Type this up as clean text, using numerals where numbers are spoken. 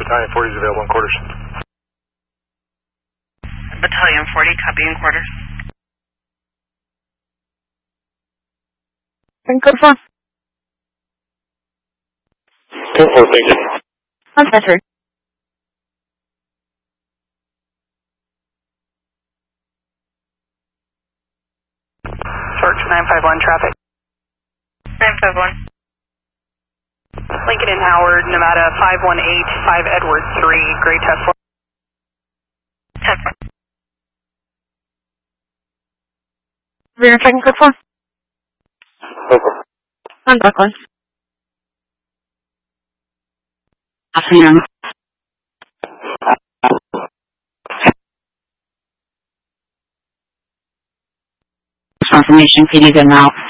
Battalion 40 is available in quarters. Battalion 40, copy in quarters. Code 4. Code 4, thank you. On center. Search 951 traffic. 951. Lincoln and Howard, Nevada 518, 5 Edward 3, Gray Tesla. Tesla. Rear checking code 4. Over. On Buckland. Afternoon. Confirmation, PD good now.